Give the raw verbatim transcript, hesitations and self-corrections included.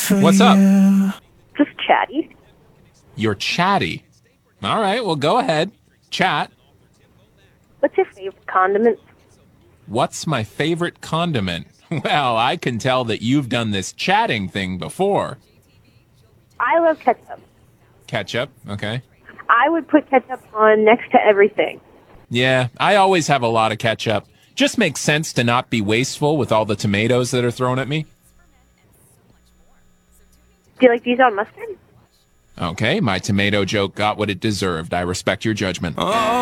What's up? Just chatty. You're chatty. All right, well, go ahead. Chat. What's your favorite condiment? What's my favorite condiment? Well, I can tell that you've done this chatting thing before. I love ketchup. Ketchup, okay. I would put ketchup on next to everything. Yeah, I always have a lot of ketchup. Just makes sense to not be wasteful with all the tomatoes that are thrown at me. Do you like to use it on mustard? Okay, my tomato joke got what it deserved. I respect your judgment.